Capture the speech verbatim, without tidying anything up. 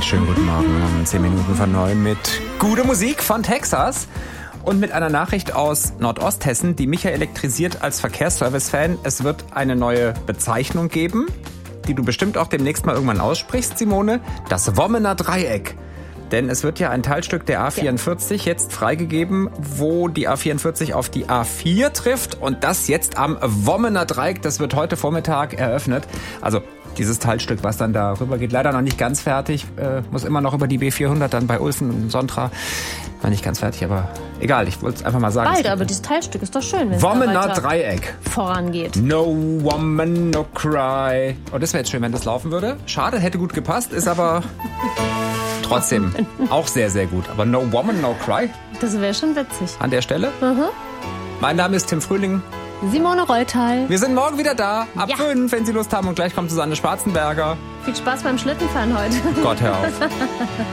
schönen guten Morgen um zehn Minuten von neun mit gute Musik von Texas und mit einer Nachricht aus Nordosthessen, die mich ja elektrisiert als Verkehrsservice-Fan. Es wird eine neue Bezeichnung geben, die du bestimmt auch demnächst mal irgendwann aussprichst, Simone. Das Wommener Dreieck. Denn es wird ja ein Teilstück der A vierundvierzig ja. jetzt freigegeben, wo die A vierundvierzig auf die A vier trifft. Und das jetzt am Wommener Dreieck, das wird heute Vormittag eröffnet. Also dieses Teilstück, was dann da rüber geht, leider noch nicht ganz fertig. Äh, muss immer noch über die B vierhundert dann bei Ulfen und Sontra. Noch nicht ganz fertig, aber egal. Ich wollte es einfach mal sagen. Bald, aber dieses Teilstück ist doch schön, wenn es Wommener Dreieck vorangeht. No woman, no cry. Oh, das wäre jetzt schön, wenn das laufen würde. Schade, hätte gut gepasst, ist aber... Trotzdem auch sehr, sehr gut. Aber No Woman, No Cry. Das wäre schon witzig. An der Stelle. Mhm. Mein Name ist Tim Frühling. Simone Reutal. Wir sind morgen wieder da. Ab ja. fünf, wenn Sie Lust haben. Und gleich kommt Susanne Schwarzenberger. Viel Spaß beim Schlittenfahren heute. Gott, hör auf.